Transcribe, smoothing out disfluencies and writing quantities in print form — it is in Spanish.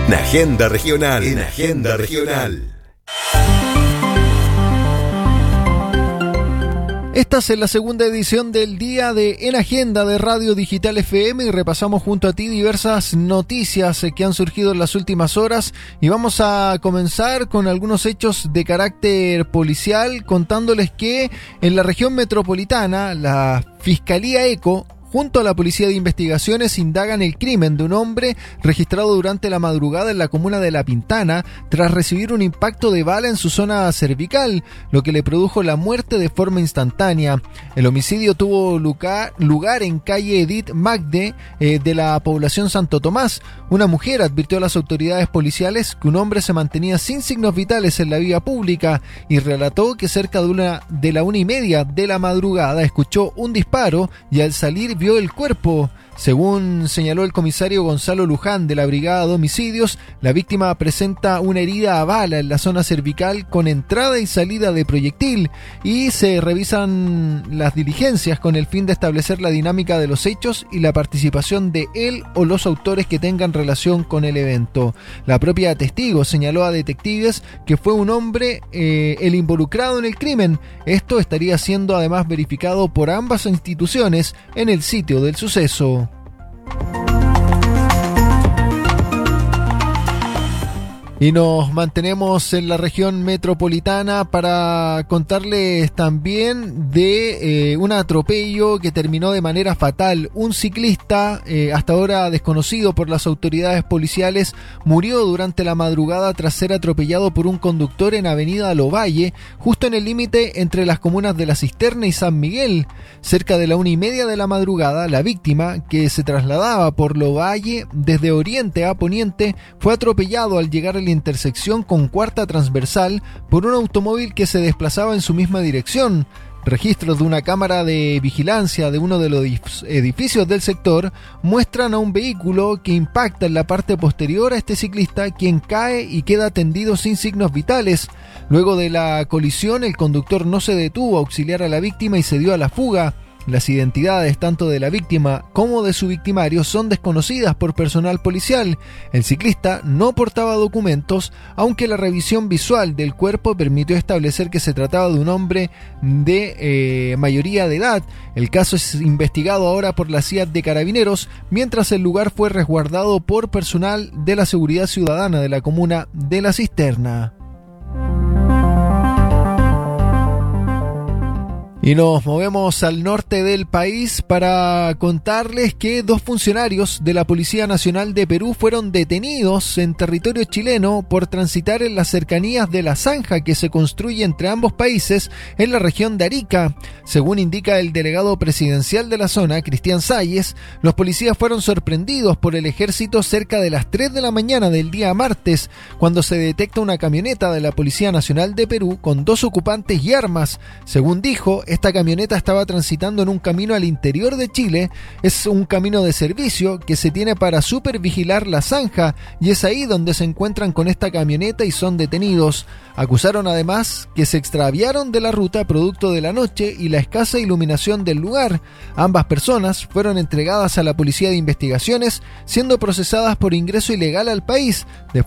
En Agenda Regional. En Agenda Regional. Estás en la segunda edición del día de En Agenda de Radio Digital FM y repasamos junto a ti diversas noticias que han surgido en las últimas horas y vamos a comenzar con algunos hechos de carácter policial contándoles que en la región metropolitana la Fiscalía ECO junto a la Policía de Investigaciones indagan el crimen de un hombre registrado durante la madrugada en la comuna de La Pintana tras recibir un impacto de bala en su zona cervical, lo que le produjo la muerte de forma instantánea. El homicidio tuvo lugar en calle Edith Magde de la población Santo Tomás. Una mujer advirtió a las autoridades policiales que un hombre se mantenía sin signos vitales en la vía pública y relató que cerca de la 1:30 de la madrugada escuchó un disparo y al salir vio el cuerpo. Según señaló el comisario Gonzalo Luján de la Brigada de Homicidios, la víctima presenta una herida a bala en la zona cervical con entrada y salida de proyectil y se revisan las diligencias con el fin de establecer la dinámica de los hechos y la participación de él o los autores que tengan relación con el evento. La propia testigo señaló a detectives que fue un hombre el involucrado en el crimen. Esto estaría siendo además verificado por ambas instituciones en el sitio del suceso. Y nos mantenemos en la región metropolitana para contarles también de un atropello que terminó de manera fatal. Un ciclista, hasta ahora desconocido por las autoridades policiales, murió durante la madrugada tras ser atropellado por un conductor en Avenida Lovalle, justo en el límite entre las comunas de La Cisterna y San Miguel. Cerca de la 1:30 de la madrugada, la víctima, que se trasladaba por Lovalle desde oriente a poniente, fue atropellado al llegar al intersección con cuarta transversal por un automóvil que se desplazaba en su misma dirección. Registros de una cámara de vigilancia de uno de los edificios del sector muestran a un vehículo que impacta en la parte posterior a este ciclista, quien cae y queda tendido sin signos vitales. Luego de la colisión, el conductor no se detuvo a auxiliar a la víctima y se dio a la fuga. Las identidades tanto de la víctima como de su victimario son desconocidas por personal policial. El ciclista no portaba documentos, aunque la revisión visual del cuerpo permitió establecer que se trataba de un hombre de mayoría de edad. El caso es investigado ahora por la CIA de Carabineros, mientras el lugar fue resguardado por personal de la Seguridad Ciudadana de la comuna de La Cisterna. Y nos movemos al norte del país para contarles que 2 funcionarios de la Policía Nacional de Perú fueron detenidos en territorio chileno por transitar en las cercanías de la zanja que se construye entre ambos países en la región de Arica. Según indica el delegado presidencial de la zona, Cristian Salles, los policías fueron sorprendidos por el ejército cerca de las 3 de la mañana del día martes, cuando se detecta una camioneta de la Policía Nacional de Perú con 2 ocupantes y armas. Según dijo, esta camioneta estaba transitando en un camino al interior de Chile. Es un camino de servicio que se tiene para supervigilar la zanja y es ahí donde se encuentran con esta camioneta y son detenidos. Acusaron además que se extraviaron de la ruta producto de la noche y la escasa iluminación del lugar. Ambas personas fueron entregadas a la Policía de Investigaciones, siendo procesadas por ingreso ilegal al país.